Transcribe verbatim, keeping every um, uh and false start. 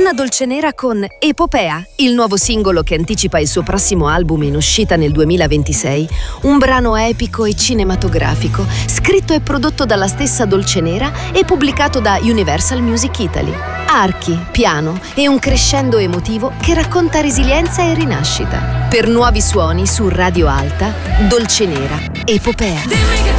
Torna Dolcenera con Epopea, il nuovo singolo che anticipa il suo prossimo album in uscita nel duemilaventisei, un brano epico e cinematografico, scritto e prodotto dalla stessa Dolcenera e pubblicato da Universal Music Italy. Archi, piano e un crescendo emotivo che racconta resilienza e rinascita. Per nuovi suoni su Radio Alta, Dolcenera, Epopea.